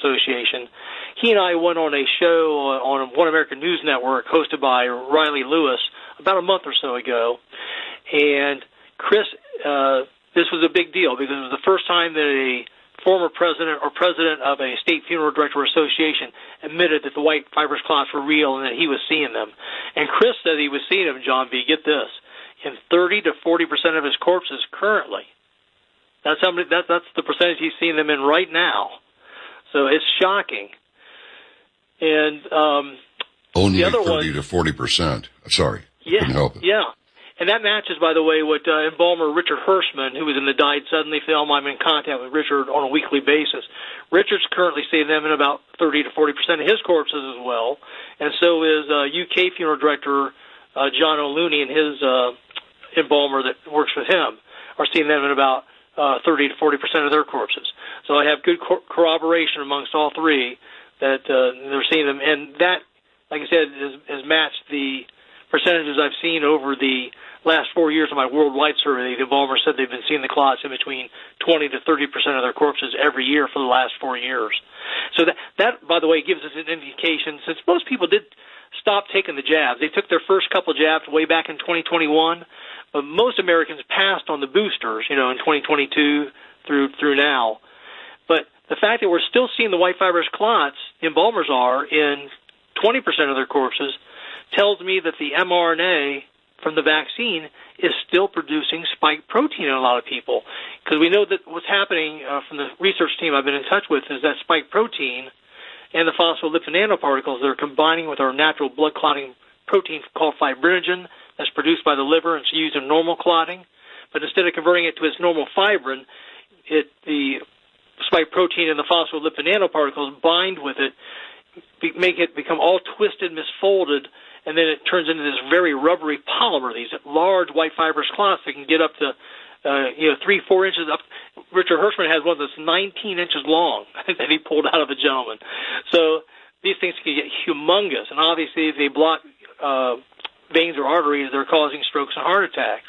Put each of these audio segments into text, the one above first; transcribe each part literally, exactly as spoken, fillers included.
Association. He and I went on a show on One American News Network hosted by Riley Lewis about a month or so ago. And Chris, uh, this was a big deal because it was the first time that a former president or president of a state funeral director association admitted that the white fibrous clots were real and that he was seeing them. And Chris said he was seeing them, John B., get this, in thirty to forty percent of his corpses currently. That's how many, that, that's the percentage he's seeing them in right now. So it's shocking. And um, only the other thirty one, to forty percent. Sorry, yeah, couldn't help it. Yeah. And that matches, by the way, what uh, embalmer Richard Hirschman, who was in the Died Suddenly film, I'm in contact with Richard on a weekly basis. Richard's currently seeing them in about thirty to forty percent of his corpses as well. And so is uh, U K funeral director uh, John O'Looney and his uh, embalmer that works with him are seeing them in about uh, thirty to forty percent of their corpses. So I have good co- corroboration amongst all three that uh, they're seeing them. And that, like I said, has, has matched the percentages I've seen over the last four years of my worldwide survey. The embalmers said they've been seeing the clots in between twenty to thirty percent of their corpses every year for the last four years. So that, that, by the way, gives us an indication, since most people did stop taking the jabs. They took their first couple jabs way back in twenty twenty-one, but most Americans passed on the boosters, you know, in twenty twenty-two through through now. But the fact that we're still seeing the white fibrous clots, the embalmers are, in twenty percent of their corpses, tells me that the mRNA from the vaccine is still producing spike protein in a lot of people. Because we know that what's happening uh, from the research team I've been in touch with is that spike protein and the phospholipid nanoparticles that are combining with our natural blood clotting protein called fibrinogen that's produced by the liver and it's used in normal clotting. But instead of converting it to its normal fibrin, it the spike protein and the phospholipid nanoparticles bind with it, be, make it become all twisted, misfolded, and then it turns into this very rubbery polymer, these large white fibrous clots that can get up to, uh, you know, three, four inches up. Richard Hirschman has one that's nineteen inches long that he pulled out of a gentleman. So these things can get humongous, and obviously if they block uh, veins or arteries, they're causing strokes and heart attacks.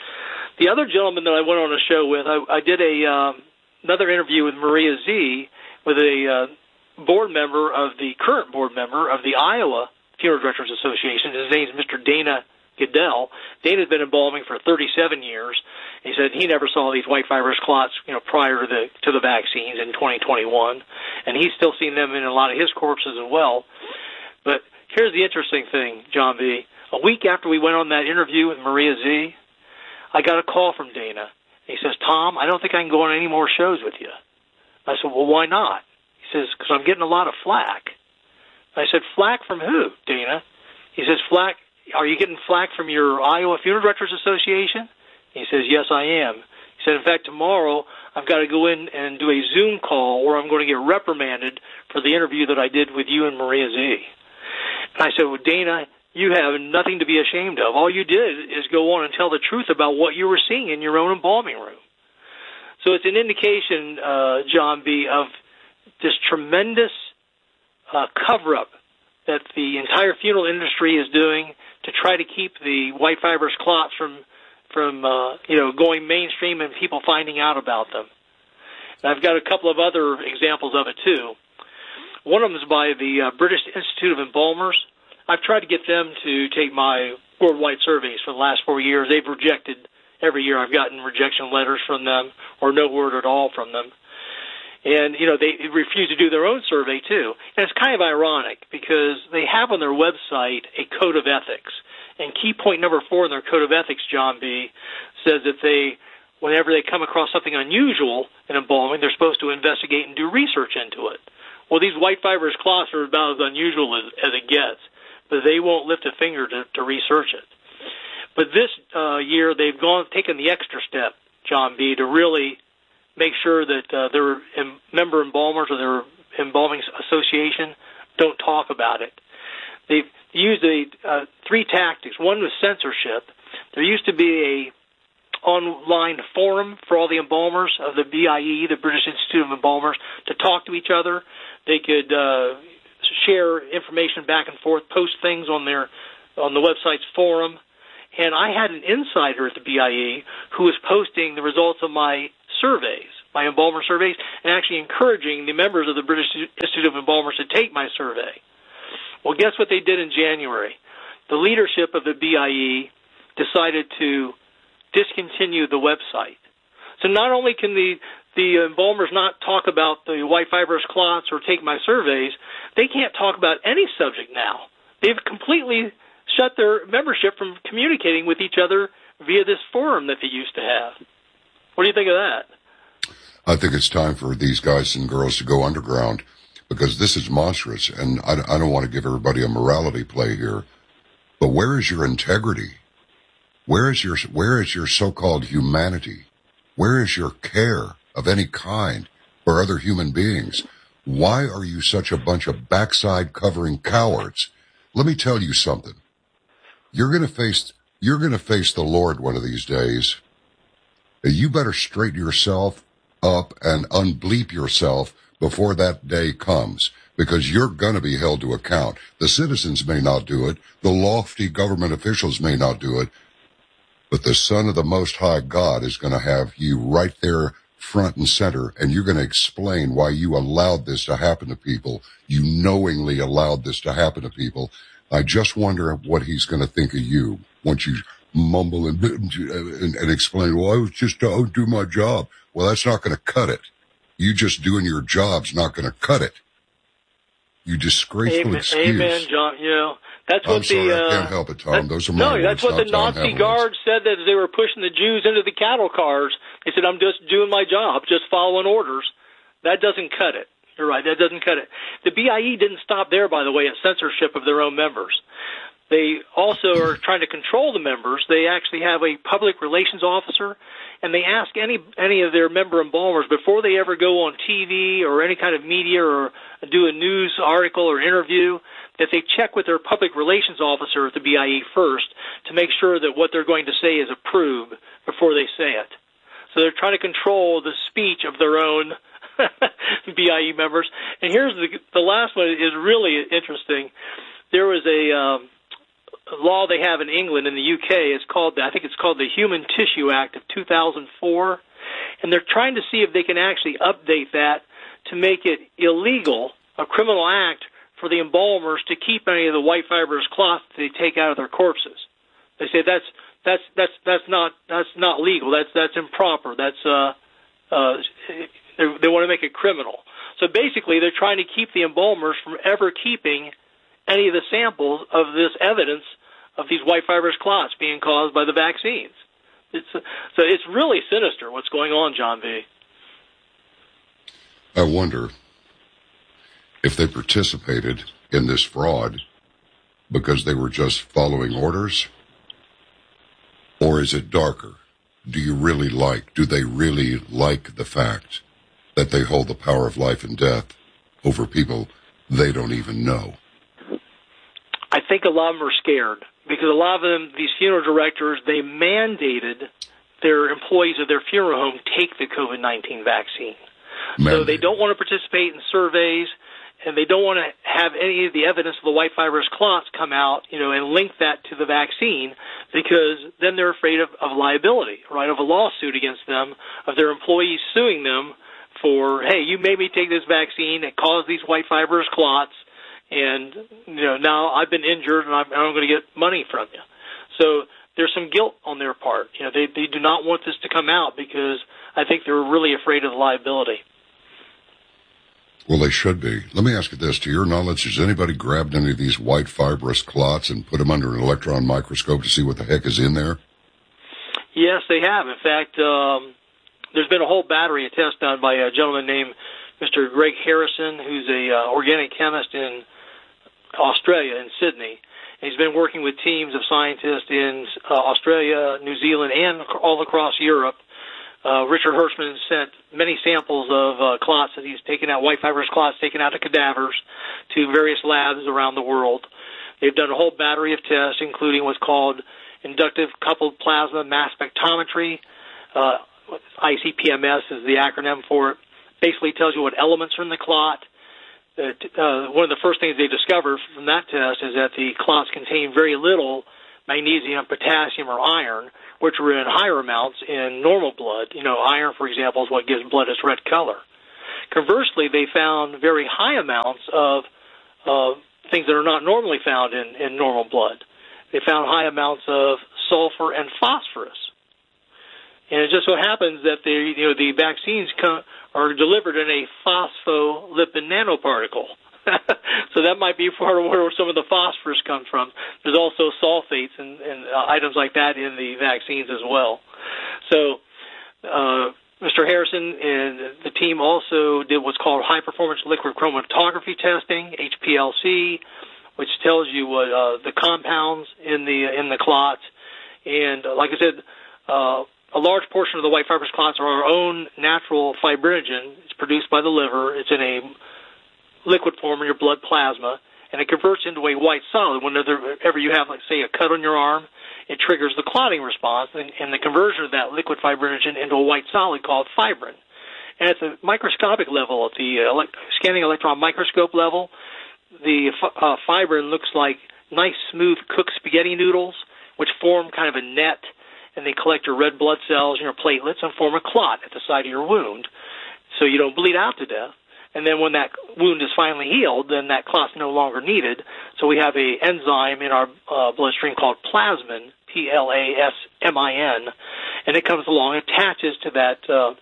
The other gentleman that I went on a show with, I, I did a um, another interview with Maria Z, with a uh, board member of the current board member of the Iowa Funeral Directors Association. His name is Mister Dana Goodell. Dana's been embalming for thirty-seven years. He said he never saw these white fibrous clots, you know, prior to the to the vaccines in twenty twenty-one, and he's still seen them in a lot of his corpses as well. But here's the interesting thing, John B. A week after we went on that interview with Maria Z, I got a call from Dana. He says, "Tom, I don't think I can go on any more shows with you." I said, "Well, why not?" He says, "Because I'm getting a lot of flack." I said, "Flack from who, Dana?" He says, "Flack, are you getting flack from your Iowa Funeral Directors Association?" He says, "Yes, I am." He said, "In fact, tomorrow I've got to go in and do a Zoom call where I'm going to get reprimanded for the interview that I did with you and Maria Z." And I said, "Well, Dana, you have nothing to be ashamed of. All you did is go on and tell the truth about what you were seeing in your own embalming room." So it's an indication, uh, John B., of this tremendous Uh, cover-up that the entire funeral industry is doing to try to keep the white fibrous clots from, from uh, you know, going mainstream and people finding out about them. And I've got a couple of other examples of it, too. One of them is by the uh, British Institute of Embalmers. I've tried to get them to take my worldwide surveys for the last four years. They've rejected, every year I've gotten rejection letters from them or no word at all from them. And, you know, they refuse to do their own survey, too. And it's kind of ironic because they have on their website a code of ethics. And key point number four in their code of ethics, John B., says that they, whenever they come across something unusual in embalming, they're supposed to investigate and do research into it. Well, these white fibrous clots are about as unusual as, as it gets, but they won't lift a finger to, to research it. But this uh, year, they've gone taken the extra step, John B., to really make sure that uh, their em- member embalmers or their embalming association don't talk about it. They've used a, uh, three tactics. One was censorship. There used to be a online forum for all the embalmers of the B I E, the British Institute of Embalmers, to talk to each other. They could uh, share information back and forth, post things on their on the website's forum. And I had an insider at the B I E who was posting the results of my surveys my embalmer surveys, and actually encouraging the members of the British Institute of Embalmers to take my survey. Well, guess what they did in January? The leadership of the B I E decided to discontinue the website. So not only can the the embalmers not talk about the white fibrous clots or take my surveys, they can't talk about any subject now. They've completely shut their membership from communicating with each other via this forum that they used to have. What do you think of that? I think it's time for these guys and girls to go underground, because this is monstrous, and I, I don't want to give everybody a morality play here, but where is your integrity? Where is your where is your so-called humanity? Where is your care of any kind for other human beings? Why are you such a bunch of backside-covering cowards? Let me tell you something. You're going to face you're going to face the Lord one of these days. You better straighten yourself up and unbleep yourself before that day comes, because you're going to be held to account. The citizens may not do it. The lofty government officials may not do it. But the Son of the Most High God is going to have you right there front and center, and you're going to explain why you allowed this to happen to people. You knowingly allowed this to happen to people. I just wonder what he's going to think of you once you mumble and, and, and explain, well, I was just, I'll do my job. Well, that's not going to cut it. You just doing your job's not going to cut it. You disgraceful Amen, excuse. Amen, John. You know, that's what I'm sorry, the, uh, I can't help it, Tom. Those are my No, words, that's what the not Tom Nazi Hamlin's. guards said, that as they were pushing the Jews into the cattle cars. They said, I'm just doing my job, just following orders. That doesn't cut it. You're right, that doesn't cut it. The B I E didn't stop there, by the way, at censorship of their own members. They also are trying to control the members. They actually have a public relations officer, and they ask any any of their member embalmers before they ever go on T V or any kind of media or do a news article or interview, that they check with their public relations officer at the B I E first to make sure that what they're going to say is approved before they say it. So they're trying to control the speech of their own B I E members. And here's the the last one is really interesting. There was a um, law they have in England, in the U K. It's called, I think it's called the Human Tissue Act of two thousand four, and they're trying to see if they can actually update that to make it illegal, a criminal act, for the embalmers to keep any of the white fibrous cloth that they take out of their corpses. They say that's that's that's that's not that's not legal. That's that's improper. That's uh uh they, they want to make it criminal. So basically, they're trying to keep the embalmers from ever keeping any of the samples of this evidence of these white fibrous clots being caused by the vaccines. It's, so it's really sinister what's going on, John B. I wonder if they participated in this fraud because they were just following orders, or is it darker? Do you really like, do they really like the fact that they hold the power of life and death over people they don't even know? I think a lot of them are scared because a lot of them, these funeral directors, they mandated their employees of their funeral home take the COVID nineteen vaccine. Mandate. So they don't want to participate in surveys, and they don't want to have any of the evidence of the white fibrous clots come out, you know, and link that to the vaccine, because then they're afraid of, of liability, right, of a lawsuit against them, of their employees suing them for, hey, you made me take this vaccine, it caused these white fibrous clots, and, you know, now I've been injured and I'm, I'm going to get money from you. So there's some guilt on their part. You know, they, they do not want this to come out because I think they're really afraid of the liability. Well, they should be. Let me ask you this. To your knowledge, has anybody grabbed any of these white fibrous clots and put them under an electron microscope to see what the heck is in there? Yes, they have. In fact, um, there's been a whole battery of tests done by a gentleman named Mister Greg Harrison, who's a uh, organic chemist in Australia, in Sydney. And he's been working with teams of scientists in uh, Australia, New Zealand, and all across Europe. Uh, Richard Hirschman sent many samples of uh, clots that he's taken out, white fibrous clots taken out of cadavers, to various labs around the world. They've done a whole battery of tests, including what's called inductive coupled plasma mass spectrometry. Uh, I C P M S is the acronym for it. Basically tells you what elements are in the clot. Uh, uh, one of the first things they discovered from that test is that the clots contain very little magnesium, potassium, or iron, which were in higher amounts in normal blood. You know, iron, for example, is what gives blood its red color. Conversely, they found very high amounts of uh, things that are not normally found in, in normal blood. They found high amounts of sulfur and phosphorus. And it just so happens that the, you know, the vaccines come, are delivered in a phospholipid nanoparticle. So that might be part of where some of the phosphorus comes from. There's also sulfates and, and uh, items like that in the vaccines as well. So uh, Mister Harrison and the team also did what's called high-performance liquid chromatography testing, H P L C, which tells you what uh, the compounds in the in the clots. And uh, like I said, uh, a large portion of the white fibrous clots are our own natural fibrinogen. It's produced by the liver. It's in a liquid form in your blood plasma, and it converts into a white solid. Whenever you have, like, say, a cut on your arm, it triggers the clotting response, and, and the conversion of that liquid fibrinogen into a white solid called fibrin. And at the microscopic level, at the uh, elect- scanning electron microscope level, the uh, fibrin looks like nice, smooth cooked spaghetti noodles, which form kind of a net, and they collect your red blood cells and your platelets and form a clot at the site of your wound, so you don't bleed out to death. And then when that wound is finally healed, then that clot's no longer needed. So we have a enzyme in our uh, bloodstream called plasmin, P L A S M I N, and it comes along and attaches to that uh,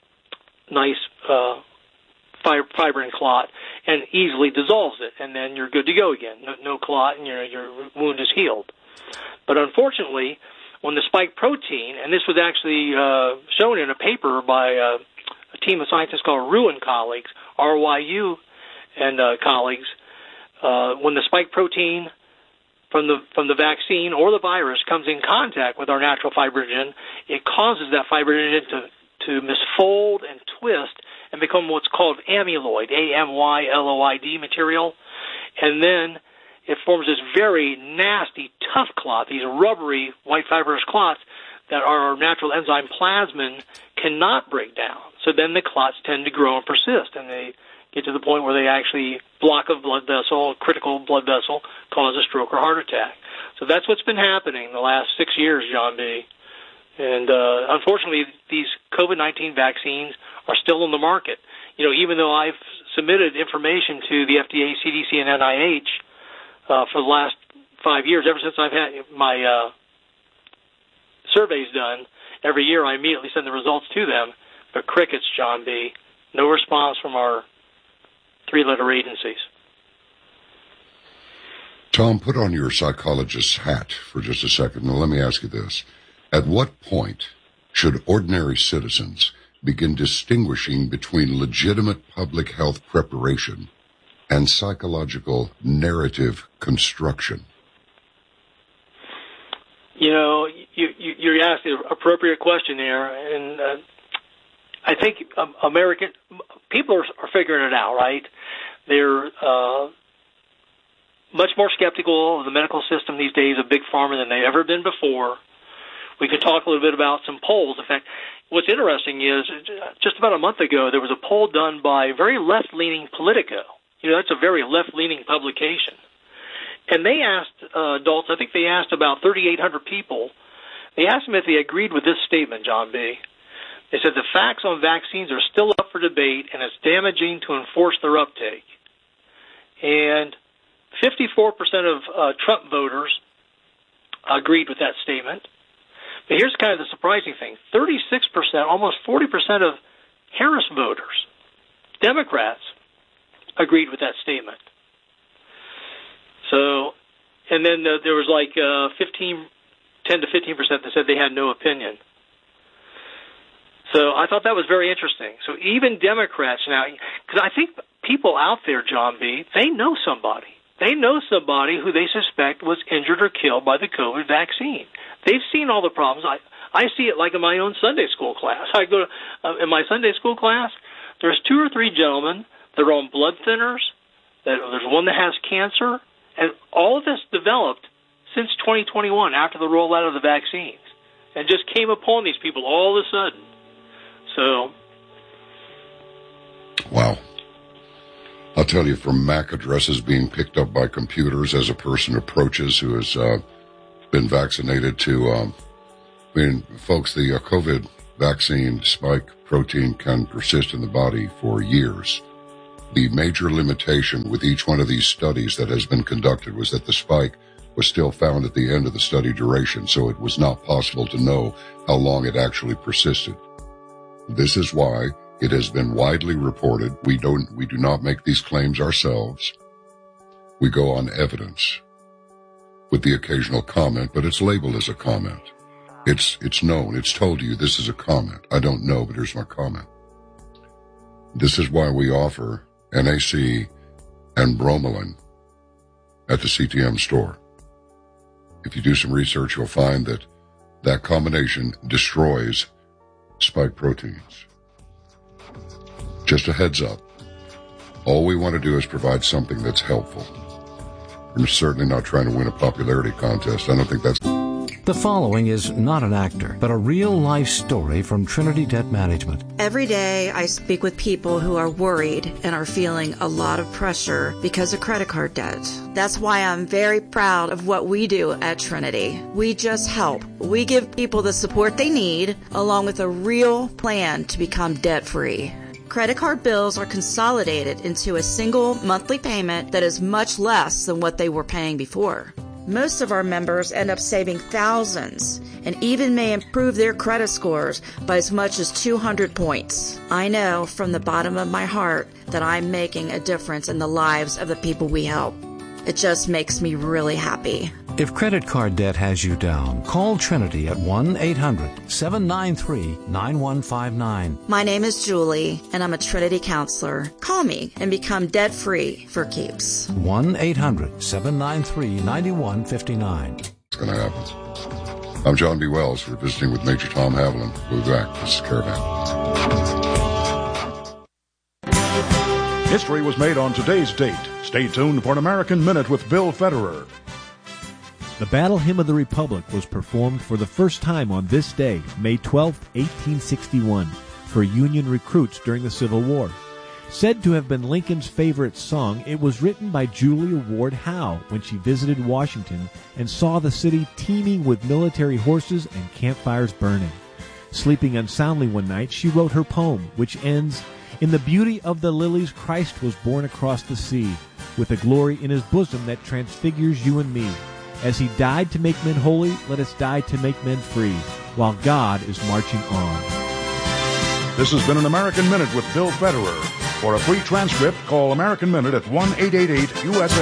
nice uh, fib- fibrin clot and easily dissolves it, and then you're good to go again. No, no clot, and your, your wound is healed. But unfortunately, when the spike protein, and this was actually uh, shown in a paper by uh, a team of scientists called Ruin colleagues, R Y U and uh, colleagues, uh, when the spike protein from the from the vaccine or the virus comes in contact with our natural fibrinogen, it causes that fibrinogen to, to misfold and twist and become what's called amyloid, A M Y L O I D material, and then it forms this very nasty, tough clot, these rubbery white fibrous clots that our natural enzyme plasmin cannot break down. So then the clots tend to grow and persist, and they get to the point where they actually block a blood vessel, a critical blood vessel, cause a stroke or heart attack. So that's what's been happening the last six years, John B. And uh, unfortunately, these COVID nineteen vaccines are still on the market. You know, even though I've submitted information to the F D A, C D C, and N I H uh, for the last five years, ever since I've had my uh, surveys done, every year I immediately send the results to them. But crickets, John B. No response from our three-letter agencies. Tom, put on your psychologist's hat for just a second. Now, let me ask you this. At what point should ordinary citizens begin distinguishing between legitimate public health preparation and psychological narrative construction? You know, you, you, you're asking an appropriate question there, and uh, I think um, American people are, are figuring it out, right? They're uh, much more skeptical of the medical system these days of Big Pharma than they've ever been before. We could talk a little bit about some polls. In fact, what's interesting is just about a month ago, there was a poll done by very left-leaning Politico. You know, that's a very left-leaning publication. And they asked uh, adults, I think they asked about thirty-eight hundred people, they asked them if they agreed with this statement, John B. They said the facts on vaccines are still up for debate, and it's damaging to enforce their uptake. And fifty-four percent of uh, Trump voters agreed with that statement. But here's kind of the surprising thing. thirty-six percent, almost forty percent of Harris voters, Democrats, agreed with that statement. So, and then uh, there was like uh, fifteen, ten to fifteen percent that said they had no opinion. So I thought that was very interesting. So even Democrats now, because I think people out there, John B., they know somebody. They know somebody who they suspect was injured or killed by the COVID vaccine. They've seen all the problems. I, I see it like in my own Sunday school class. I go to, uh, in my Sunday school class, there's two or three gentlemen that are on blood thinners. That, there's one that has cancer. And all of this developed since twenty twenty-one, after the rollout of the vaccines, and just came upon these people all of a sudden. So, wow. I'll tell you, from M A C addresses being picked up by computers as a person approaches who is uh, been vaccinated to, um, I mean, folks, the uh, COVID vaccine spike protein can persist in the body for years. The major limitation with each one of these studies that has been conducted was that the spike was still found at the end of the study duration, so it was not possible to know how long it actually persisted. This is why it has been widely reported. We don't, we do not make these claims ourselves. We go on evidence with the occasional comment, but it's labeled as a comment. It's, it's known. It's told you this is a comment. I don't know, but here's my comment. This is why we offer N A C and bromelain at the C T M store. If you do some research, you'll find that that combination destroys spike proteins. Just a heads up. All we want to do is provide something that's helpful. I'm certainly not trying to win a popularity contest. I don't think that's... The following is not an actor, but a real-life story from Trinity Debt Management. Every day I speak with people who are worried and are feeling a lot of pressure because of credit card debt. That's why I'm very proud of what we do at Trinity. We just help. We give people the support they need, along with a real plan to become debt-free. Credit card bills are consolidated into a single monthly payment that is much less than what they were paying before. Most of our members end up saving thousands and even may improve their credit scores by as much as two hundred points. I know from the bottom of my heart that I'm making a difference in the lives of the people we help. It just makes me really happy. If credit card debt has you down, call Trinity at one eight hundred seven nine three nine one five nine. My name is Julie, and I'm a Trinity counselor. Call me and become debt-free for keeps. one eight hundred seven nine three nine one five nine. It's going to happen. I'm John B. Wells. We're visiting with Major Tom Haviland. We'll be back. This is Caravan. History was made on today's date. Stay tuned for an American Minute with Bill Federer. The Battle Hymn of the Republic was performed for the first time on this day, May twelfth, eighteen sixty-one, for Union recruits during the Civil War. Said to have been Lincoln's favorite song, it was written by Julia Ward Howe when she visited Washington and saw the city teeming with military horses and campfires burning. Sleeping unsoundly one night, she wrote her poem, which ends, "In the beauty of the lilies Christ was born across the sea, with a glory in his bosom that transfigures you and me. As he died to make men holy, let us die to make men free, while God is marching on." This has been an American Minute with Bill Federer. For a free transcript, call American Minute at one eight eight eight U S A.